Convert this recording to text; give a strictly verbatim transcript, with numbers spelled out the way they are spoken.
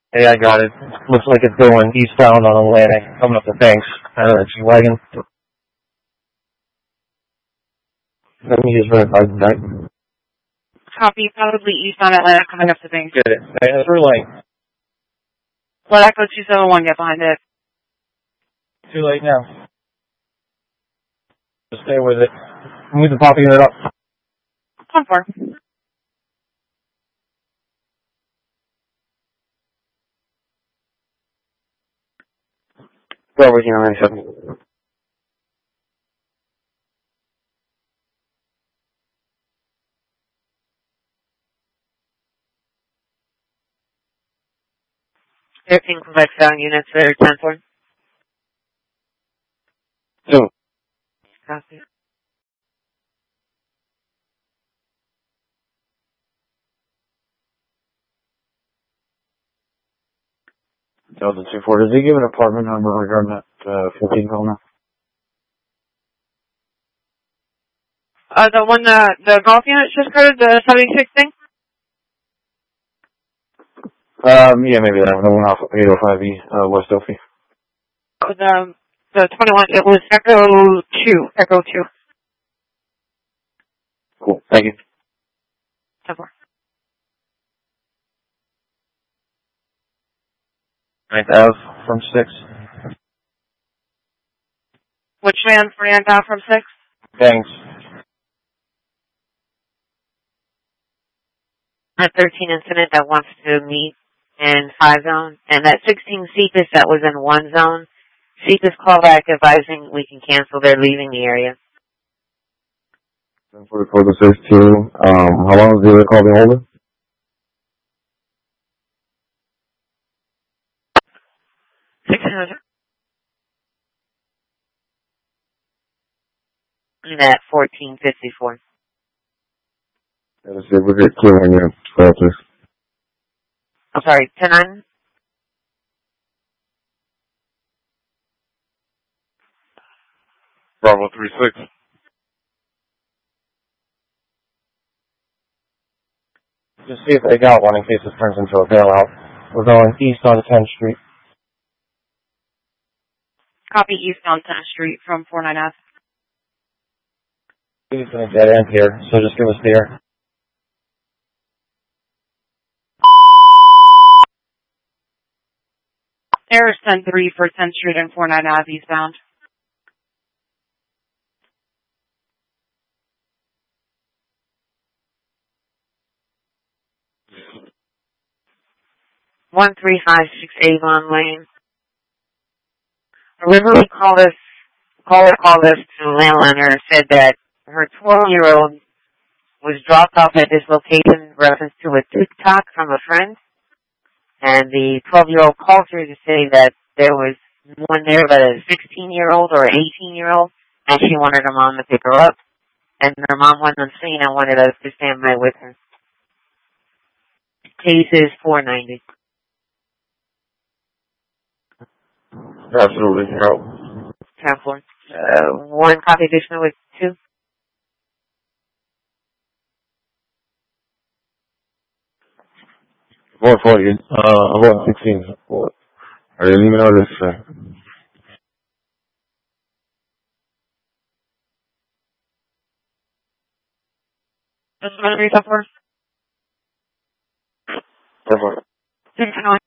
Hey, I got it. Looks like it's going eastbound on Atlantic, coming up the banks. I don't know, G-Wagon. Let me just run it by tonight. Copy, probably eastbound Atlanta coming up the banks. Get it. Hey, that's through lane. Let Echo two seven one get behind it. Too late now. Just stay with it. Move the popping it up. One four. Go over here, ninety-seven. thirteen Quebec Sound units there, ten four. Two. Copy. Delta two four. Does he give an apartment number regarding that uh, fifteen call now? Uh, the one, uh, the golf unit just heard, the seventy-six thing? Um, yeah, maybe that one. The one off eight oh five E, uh, West Opie. The, the twenty-one, it was Echo two, Echo two. Cool. Thank you. ten four. ninth Ave from six. Which man for ninth Ave from six? Thanks. That thirteen incident that wants to meet in five zone, and that sixteen C P I S that was in one zone. C P I S callback advising we can cancel their leaving the area. For the code says two. Um, how long is the other call being holding? six hundred. At fourteen fifty-four. Let's see if we get clear when you're twelve, please. I'm sorry, ten nine. Bravo three six. Just see if they got one in case it turns into a bailout. We're going east on tenth Street. Copy eastbound tenth Street from forty-nine Ave. He's going to dead end here, so just give us the air. Air is ten three for tenth Street and forty-nine Ave eastbound. one three five six Avon Lane. A Riverly called us, caller called us to landliner, said that her twelve-year-old was dropped off at this location in reference to a TikTok from a friend. And the twelve-year-old called her to say that there was one there, but a sixteen-year-old or eighteen-year-old, and she wanted her mom to pick her up. And her mom went on scene and wanted us to stand by with her. Case is four ninety. Absolutely. No. ten four. Uh, one copy additional with two. four forty. Uh, one sixteen. I didn't even know this. Uh, That's what I'm reading for. Perfect. six nine.